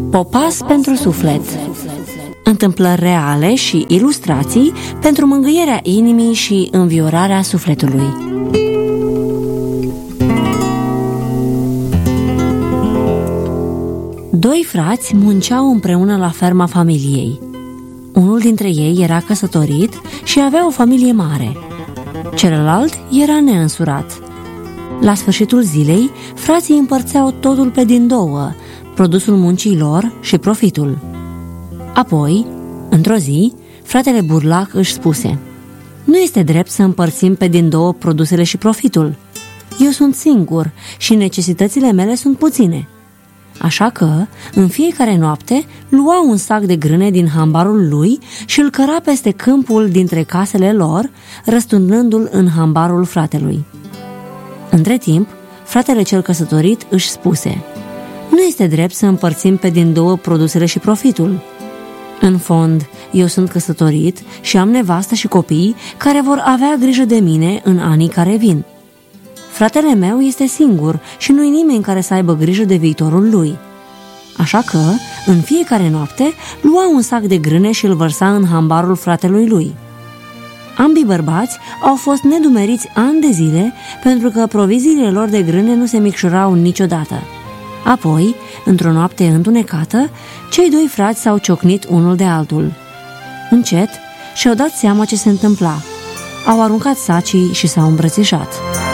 Popas pentru suflet. Întâmplări reale și ilustrații pentru mângâierea inimii și înviorarea sufletului. Doi frați munceau împreună la ferma familiei. Unul dintre ei era căsătorit și avea o familie mare. Celălalt era neînsurat. La sfârșitul zilei, frații împărțeau totul pe din două, produsul muncii lor și profitul. Apoi, într-o zi, fratele Burlac își spuse: "Nu este drept să împărțim pe din două produsele și profitul. Eu sunt singur și necesitățile mele sunt puține." Așa că, în fiecare noapte, lua un sac de grâne din hambarul lui și îl căra peste câmpul dintre casele lor, răsturnându-l în hambarul fratelui. Între timp, fratele cel căsătorit își spuse: "Nu este drept să împărțim pe din două produsele și profitul. În fond, eu sunt căsătorit și am nevastă și copii care vor avea grijă de mine în anii care vin. Fratele meu este singur și nu-i nimeni care să aibă grijă de viitorul lui." Așa că, în fiecare noapte, lua un sac de grâne și îl vărsa în hambarul fratelui lui. Ambii bărbați au fost nedumeriți ani de zile pentru că proviziile lor de grâne nu se micșorau niciodată. Apoi, într-o noapte întunecată, cei doi frați s-au ciocnit unul de altul. Încet și-au dat seama ce se întâmpla. Au aruncat sacii și s-au îmbrățișat.